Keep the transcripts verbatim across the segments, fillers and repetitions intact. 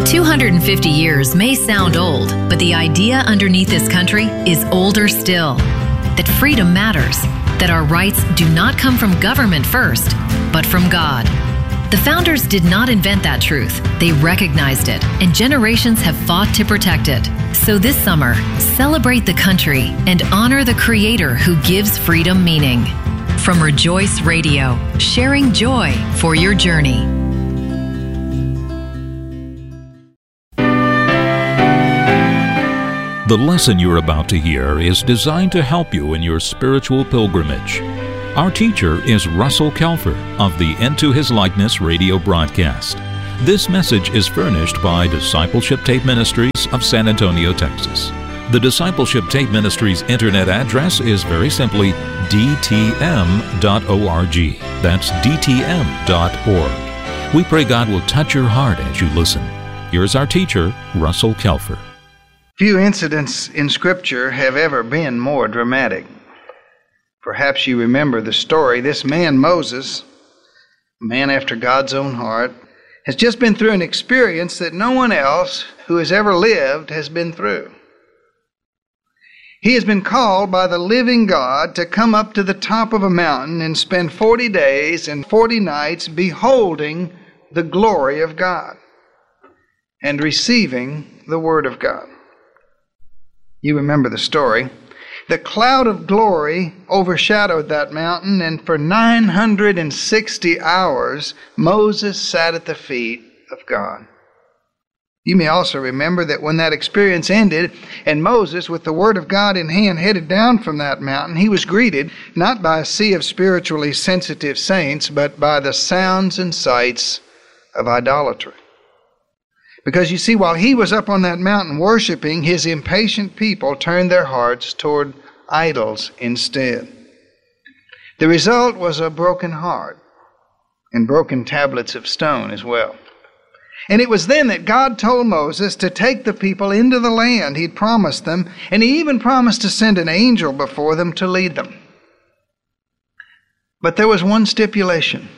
two hundred fifty years may sound old, but the idea underneath this country is older still. That freedom matters, that our rights do not come from government first, but from God. The founders did not invent that truth. They recognized it, and generations have fought to protect it. So this summer, celebrate the country and honor the Creator who gives freedom meaning. From Rejoice Radio, sharing joy for your journey. The lesson you're about to hear is designed to help you in your spiritual pilgrimage. Our teacher is Russell Kelfer of the Into His Likeness radio broadcast. This message is furnished by Discipleship Tape Ministries of San Antonio, Texas. The Discipleship Tape Ministries internet address is very simply d t m dot org. That's d t m dot org. We pray God will touch your heart as you listen. Here's our teacher, Russell Kelfer. Few incidents in Scripture have ever been more dramatic. Perhaps you remember the story. This man, Moses, a man after God's own heart, has just been through an experience that no one else who has ever lived has been through. He has been called by the living God to come up to the top of a mountain and spend forty days and forty nights beholding the glory of God and receiving the Word of God. You remember the story. The cloud of glory overshadowed that mountain, and for nine hundred sixty hours, Moses sat at the feet of God. You may also remember that when that experience ended, and Moses, with the Word of God in hand, headed down from that mountain, he was greeted not by a sea of spiritually sensitive saints, but by the sounds and sights of idolatry. Because you see, while he was up on that mountain worshiping, his impatient people turned their hearts toward idols instead. The result was a broken heart and broken tablets of stone as well. And it was then that God told Moses to take the people into the land He'd promised them, and He even promised to send an angel before them to lead them. But there was one stipulation.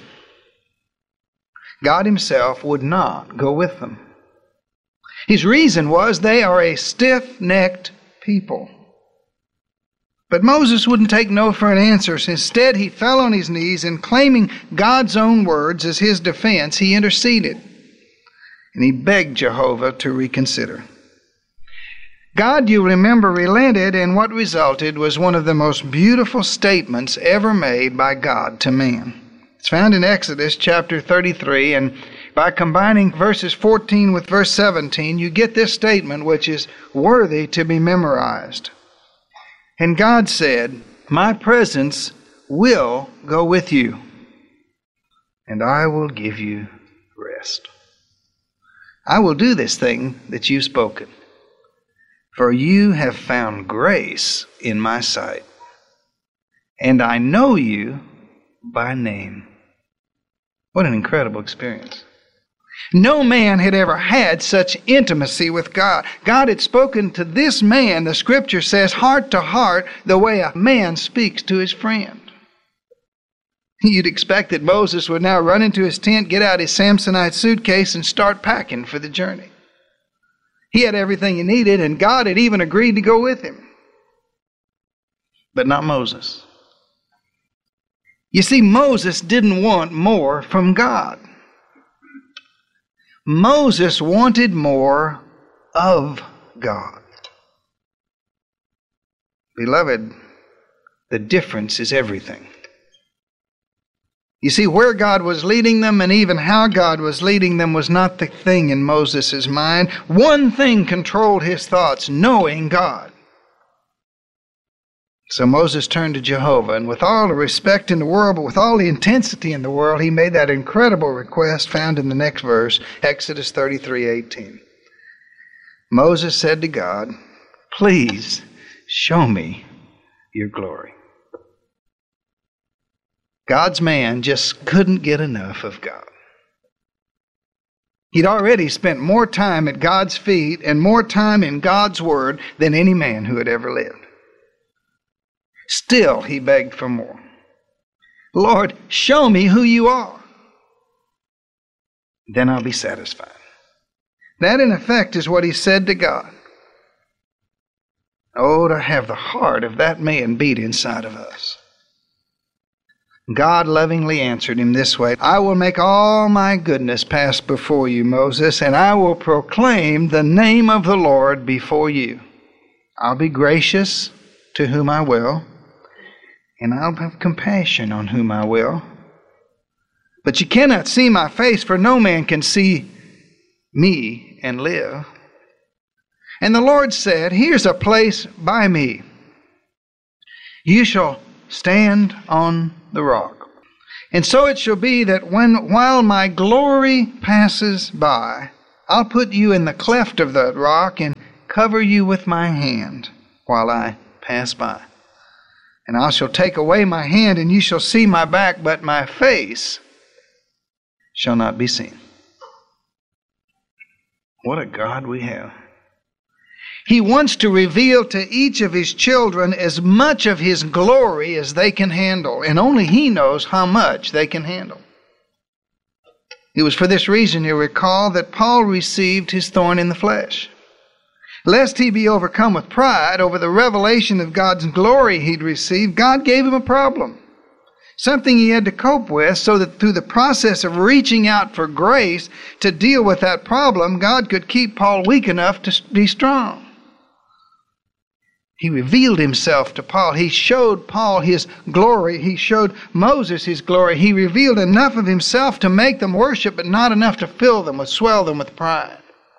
God Himself would not go with them. His reason was they are a stiff-necked people. But Moses wouldn't take no for an answer. Instead, he fell on his knees and, claiming God's own words as his defense, he interceded. And he begged Jehovah to reconsider. God, you remember, relented, and what resulted was one of the most beautiful statements ever made by God to man. It's found in Exodus chapter thirty-three, and by combining verses fourteen with verse seventeen, you get this statement which is worthy to be memorized. And God said, "My presence will go with you, and I will give you rest. I will do this thing that you've spoken, for you have found grace in my sight, and I know you by name." What an incredible experience. No man had ever had such intimacy with God. God had spoken to this man, the Scripture says, heart to heart, the way a man speaks to his friend. You'd expect that Moses would now run into his tent, get out his Samsonite suitcase, and start packing for the journey. He had everything he needed, and God had even agreed to go with him. But not Moses. You see, Moses didn't want more from God. Moses wanted more of God. Beloved, the difference is everything. You see, where God was leading them and even how God was leading them was not the thing in Moses' mind. One thing controlled his thoughts, knowing God. So Moses turned to Jehovah, and with all the respect in the world, but with all the intensity in the world, he made that incredible request found in the next verse, Exodus thirty-three eighteen. Moses said to God, "Please show me your glory." God's man just couldn't get enough of God. He'd already spent more time at God's feet and more time in God's Word than any man who had ever lived. Still, he begged for more. "Lord, show me who you are. Then I'll be satisfied. That, in effect, is what he said to God. Oh, to have the heart of that man beat inside of us. God lovingly answered him this way, I will make all my goodness pass before you, Moses, and I will proclaim the name of the Lord before you. I'll be gracious to whom I will, and I'll have compassion on whom I will. But you cannot see my face, for no man can see me and live. And the Lord said, here's a place by me. You shall stand on the rock. And so it shall be that when while my glory passes by, I'll put you in the cleft of that rock and cover you with my hand while I pass by. And I shall take away my hand, and you shall see my back, but my face shall not be seen. What a God we have. He wants to reveal to each of his children as much of his glory as they can handle, and only he knows how much they can handle. It was for this reason, you recall, that Paul received his thorn in the flesh. Lest he be overcome with pride over the revelation of God's glory he'd received, God gave him a problem, something he had to cope with, so that through the process of reaching out for grace to deal with that problem, God could keep Paul weak enough to be strong. He revealed himself to Paul. He showed Paul his glory. He showed Moses his glory. He revealed enough of himself to make them worship, but not enough to fill them, or swell them with pride.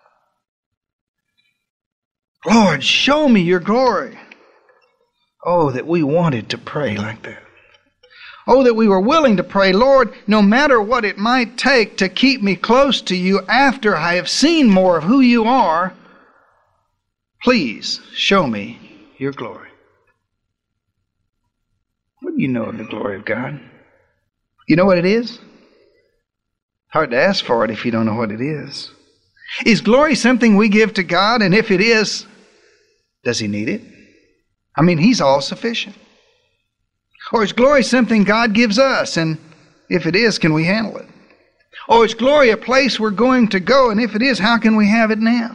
Lord, show me your glory. Oh, that we wanted to pray like that. Oh, that we were willing to pray, Lord, no matter what it might take to keep me close to you after I have seen more of who you are, please show me your glory. What do you know of the glory of God? You know what it is? Hard to ask for it if you don't know what it is. Is glory something we give to God? And if it is, does he need it? I mean, he's all sufficient. Or is glory something God gives us? And if it is, can we handle it? Or is glory a place we're going to go? And if it is, how can we have it now?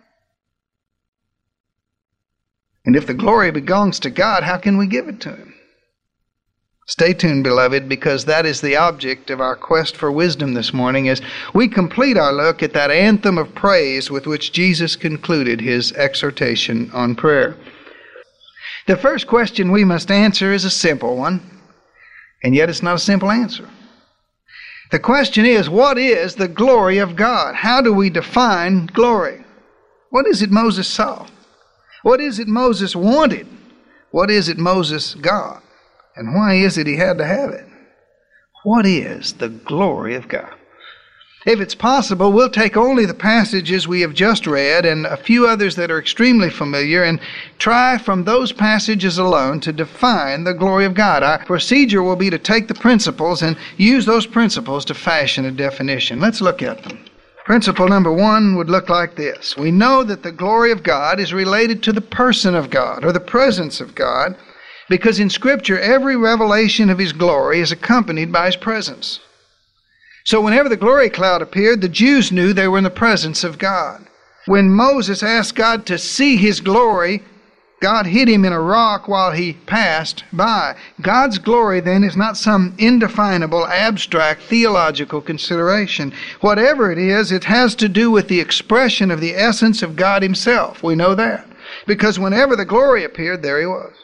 And if the glory belongs to God, how can we give it to him? Stay tuned, beloved, because that is the object of our quest for wisdom this morning as we complete our look at that anthem of praise with which Jesus concluded his exhortation on prayer. The first question we must answer is a simple one, and yet it's not a simple answer. The question is, what is the glory of God? How do we define glory? What is it Moses saw? What is it Moses wanted? What is it Moses got? And why is it he had to have it? What is the glory of God? If it's possible, we'll take only the passages we have just read and a few others that are extremely familiar and try from those passages alone to define the glory of God. Our procedure will be to take the principles and use those principles to fashion a definition. Let's look at them. Principle number one would look like this. We know that the glory of God is related to the person of God or the presence of God, because in Scripture every revelation of his glory is accompanied by his presence. So whenever the glory cloud appeared, the Jews knew they were in the presence of God. When Moses asked God to see his glory, God hid him in a rock while he passed by. God's glory then is not some indefinable, abstract, theological consideration. Whatever it is, it has to do with the expression of the essence of God himself. We know that. Because whenever the glory appeared, there he was.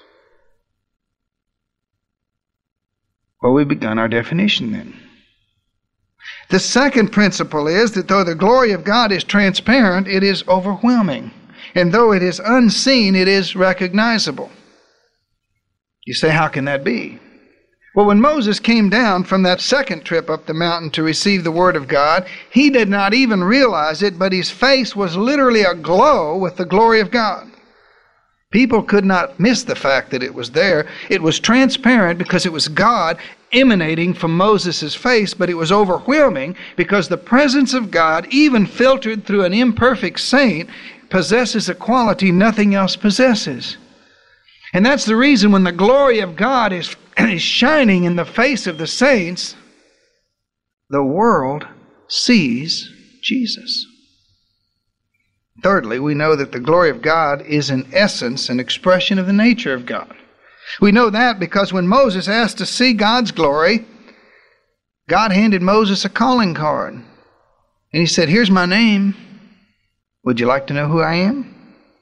Well, we've begun our definition then. The second principle is that though the glory of God is transparent, it is overwhelming. And though it is unseen, it is recognizable. You say, how can that be? Well, when Moses came down from that second trip up the mountain to receive the word of God, he did not even realize it, but his face was literally aglow with the glory of God. People could not miss the fact that it was there. It was transparent because it was God emanating from Moses' face, but it was overwhelming because the presence of God, even filtered through an imperfect saint, possesses a quality nothing else possesses. And that's the reason when the glory of God is, is shining in the face of the saints, the world sees Jesus. Thirdly, we know that the glory of God is in essence an expression of the nature of God. We know that because when Moses asked to see God's glory, God handed Moses a calling card. And he said, "Here's my name. Would you like to know who I am?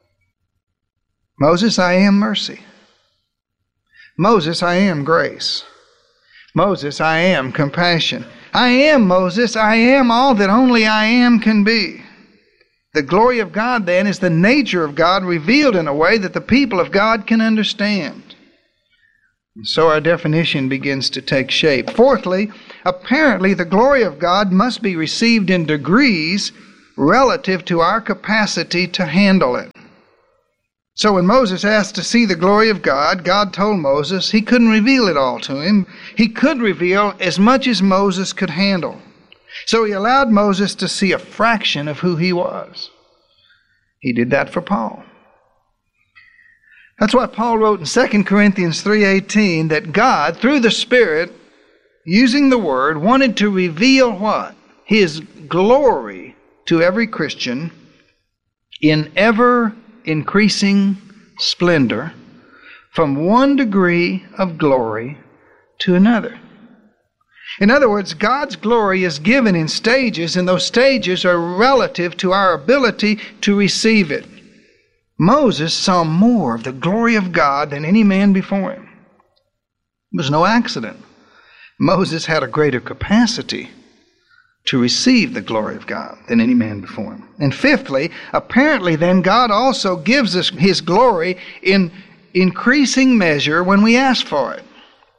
Moses, I am mercy. Moses, I am grace. Moses, I am compassion. I am, Moses, I am all that only I am can be." The glory of God, then, is the nature of God revealed in a way that the people of God can understand. And so our definition begins to take shape. Fourthly, apparently the glory of God must be received in degrees relative to our capacity to handle it. So when Moses asked to see the glory of God, God told Moses he couldn't reveal it all to him. He could reveal as much as Moses could handle. So he allowed Moses to see a fraction of who he was. He did that for Paul. That's why Paul wrote in Second Corinthians three eighteen that God, through the Spirit, using the Word, wanted to reveal what? His glory to every Christian in ever increasing splendor from one degree of glory to another. In other words, God's glory is given in stages, and those stages are relative to our ability to receive it. Moses saw more of the glory of God than any man before him. It was no accident. Moses had a greater capacity to receive the glory of God than any man before him. And fifthly, apparently then God also gives us His glory in increasing measure when we ask for it.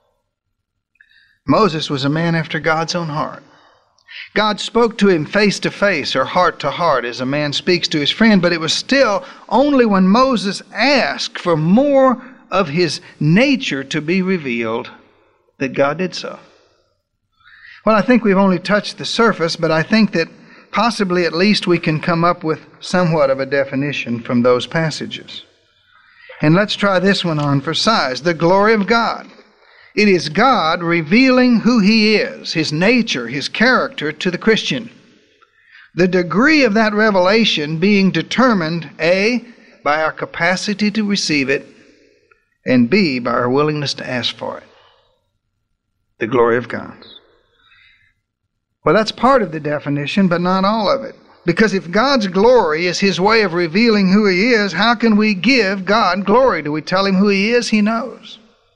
Moses was a man after God's own heart. God spoke to him face to face or heart to heart as a man speaks to his friend, but it was still only when Moses asked for more of his nature to be revealed that God did so. Well, I think we've only touched the surface, but I think that possibly at least we can come up with somewhat of a definition from those passages. And let's try this one on for size. The glory of God. It is God revealing who He is, His nature, His character to the Christian. The degree of that revelation being determined, A, by our capacity to receive it, and B, by our willingness to ask for it. The glory of God. Well, that's part of the definition, but not all of it. Because if God's glory is His way of revealing who He is, how can we give God glory? Do we tell Him who He is? He knows.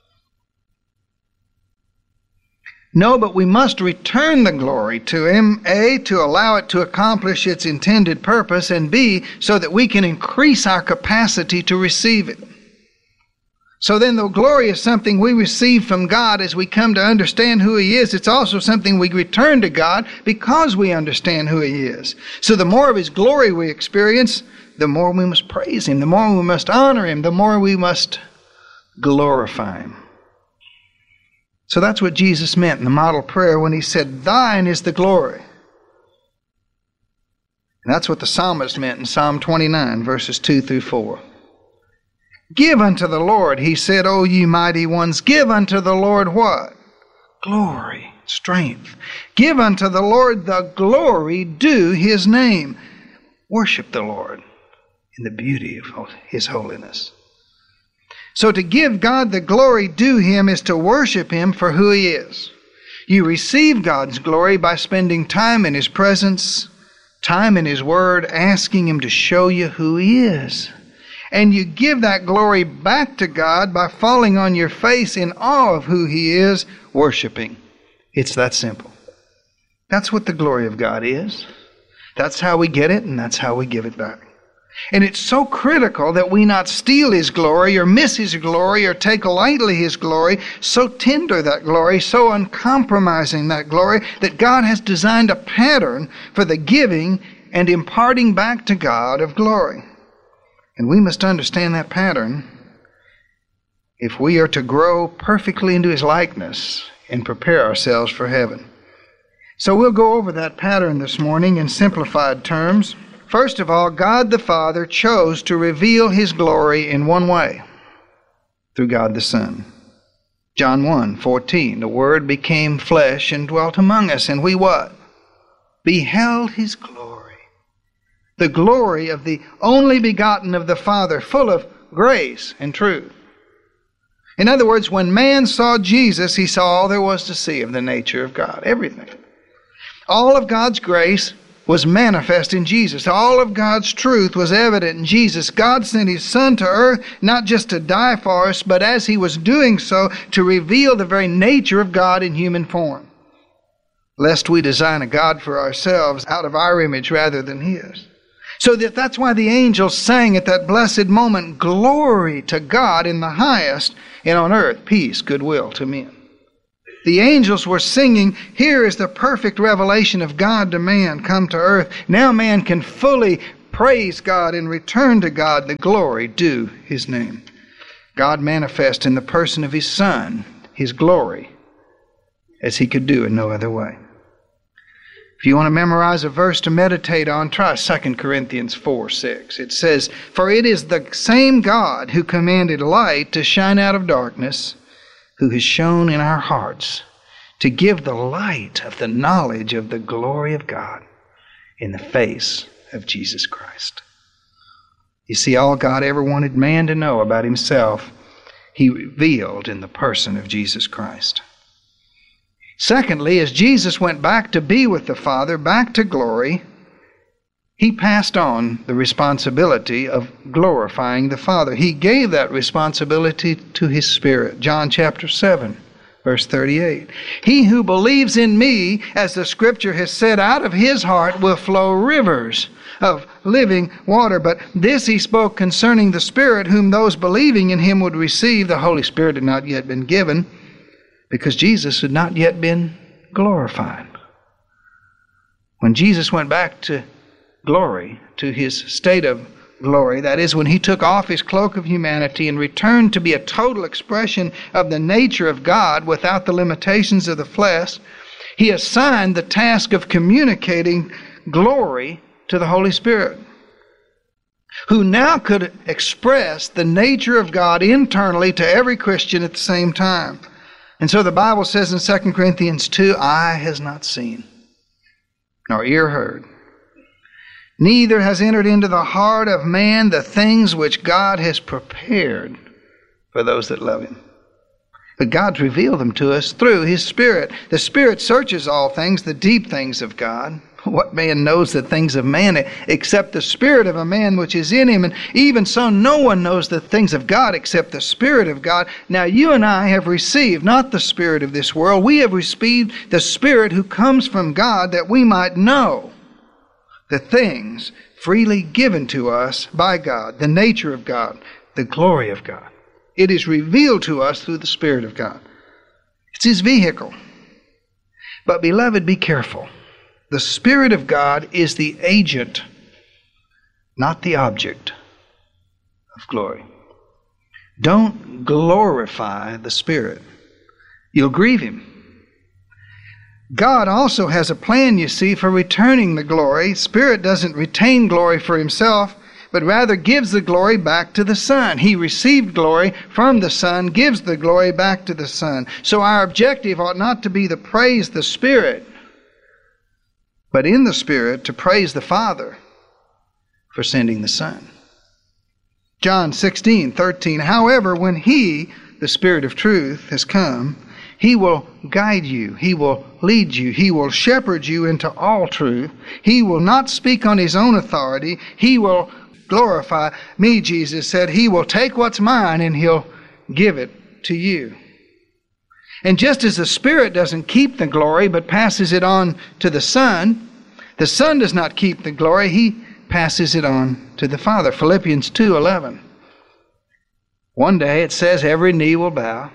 No, but we must return the glory to Him, A, to allow it to accomplish its intended purpose, and B, so that we can increase our capacity to receive it. So then, though glory is something we receive from God as we come to understand who He is, it's also something we return to God because we understand who He is. So the more of His glory we experience, the more we must praise Him, the more we must honor Him, the more we must glorify Him. So that's what Jesus meant in the model prayer when He said, "Thine is the glory." And that's what the psalmist meant in Psalm twenty-nine, verses two through four. "Give unto the Lord," he said, "O ye mighty ones, give unto the Lord" what? Glory, strength. "Give unto the Lord the glory due His name." Worship the Lord in the beauty of His holiness. So to give God the glory due Him is to worship Him for who He is. You receive God's glory by spending time in His presence, time in His Word, asking Him to show you who He is. And you give that glory back to God by falling on your face in awe of who He is, worshiping. It's that simple. That's what the glory of God is. That's how we get it, and that's how we give it back. And it's so critical that we not steal His glory or miss His glory or take lightly His glory, so tender that glory, so uncompromising that glory, that God has designed a pattern for the giving and imparting back to God of glory. And we must understand that pattern if we are to grow perfectly into His likeness and prepare ourselves for heaven. So we'll go over that pattern this morning in simplified terms. First of all, God the Father chose to reveal His glory in one way, through God the Son. John one fourteen, the Word became flesh and dwelt among us, and we what? Beheld His glory. The glory of the only begotten of the Father, full of grace and truth. In other words, when man saw Jesus, he saw all there was to see of the nature of God. Everything. All of God's grace was manifest in Jesus. All of God's truth was evident in Jesus. God sent His Son to earth not just to die for us, but as He was doing so, to reveal the very nature of God in human form. Lest we design a God for ourselves out of our image rather than His. So that that's why the angels sang at that blessed moment, "Glory to God in the highest, and on earth peace, goodwill to men." The angels were singing, here is the perfect revelation of God to man come to earth. Now man can fully praise God and return to God the glory due His name. God manifest in the person of His Son, His glory, as He could do in no other way. If you want to memorize a verse to meditate on, try Second Corinthians four six. It says, "For it is the same God who commanded light to shine out of darkness, who has shone in our hearts to give the light of the knowledge of the glory of God in the face of Jesus Christ." You see, all God ever wanted man to know about Himself, He revealed in the person of Jesus Christ. Secondly, as Jesus went back to be with the Father, back to glory, He passed on the responsibility of glorifying the Father. He gave that responsibility to His Spirit. John chapter seven, verse thirty-eight. "He who believes in me, as the Scripture has said, out of his heart will flow rivers of living water. But this He spoke concerning the Spirit, whom those believing in Him would receive." The Holy Spirit had not yet been given, because Jesus had not yet been glorified. When Jesus went back to glory, to His state of glory, that is, when He took off His cloak of humanity and returned to be a total expression of the nature of God without the limitations of the flesh, He assigned the task of communicating glory to the Holy Spirit, who now could express the nature of God internally to every Christian at the same time. And so the Bible says in Second Corinthians two, "Eye has not seen, nor ear heard, neither has entered into the heart of man the things which God has prepared for those that love Him." But God's revealed them to us through His Spirit. The Spirit searches all things, the deep things of God. What man knows the things of man except the spirit of a man which is in him? And even so, no one knows the things of God except the Spirit of God. Now you and I have received not the spirit of this world. We have received the Spirit who comes from God, that we might know the things freely given to us by God, the nature of God, the glory of God. It is revealed to us through the Spirit of God. It's His vehicle. But beloved, be careful. The Spirit of God is the agent, not the object of glory. Don't glorify the Spirit. You'll grieve Him. God also has a plan, you see, for returning the glory. Spirit doesn't retain glory for Himself, but rather gives the glory back to the Son. He received glory from the Son, gives the glory back to the Son. So our objective ought not to be to praise the Spirit, but in the Spirit to praise the Father for sending the Son. John sixteen thirteen, "However, when He, the Spirit of truth, has come, He will guide you, He will lead you, He will shepherd you into all truth. He will not speak on His own authority. He will glorify me," Jesus said. "He will take what's mine and He'll give it to you." And just as the Spirit doesn't keep the glory but passes it on to the Son, the Son does not keep the glory. He passes it on to the Father. Philippians two eleven. One day it says every knee will bow.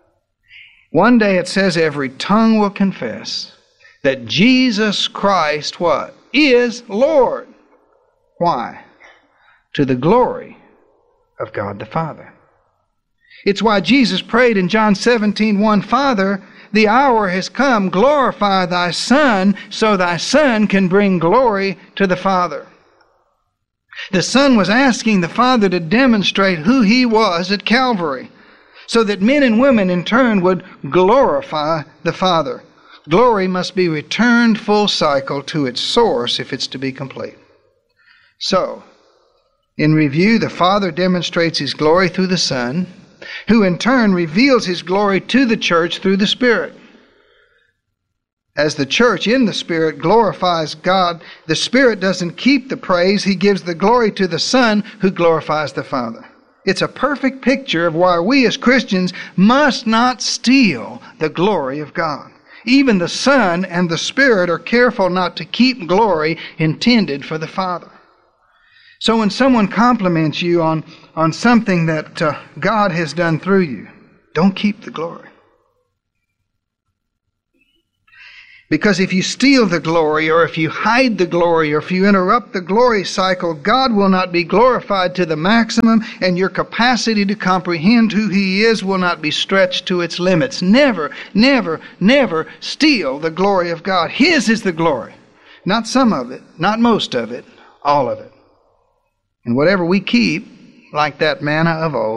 One day it says every tongue will confess that Jesus Christ, what? Is Lord. Why? To the glory of God the Father. It's why Jesus prayed in John seventeen one, "Father, the hour has come, glorify Thy Son, so Thy Son can bring glory to the Father." The Son was asking the Father to demonstrate who He was at Calvary, so that men and women in turn would glorify the Father. Glory must be returned full cycle to its source if it's to be complete. So, in review, the Father demonstrates His glory through the Son, who in turn reveals His glory to the church through the Spirit. As the church in the Spirit glorifies God, the Spirit doesn't keep the praise. He gives the glory to the Son, who glorifies the Father. It's a perfect picture of why we as Christians must not steal the glory of God. Even the Son and the Spirit are careful not to keep glory intended for the Father. So when someone compliments you on, on something that uh, God has done through you, don't keep the glory. Because if you steal the glory, or if you hide the glory, or if you interrupt the glory cycle, God will not be glorified to the maximum, and your capacity to comprehend who He is will not be stretched to its limits. Never, never, never steal the glory of God. His is the glory. Not some of it, not most of it, all of it. And whatever we keep, like that manna of old,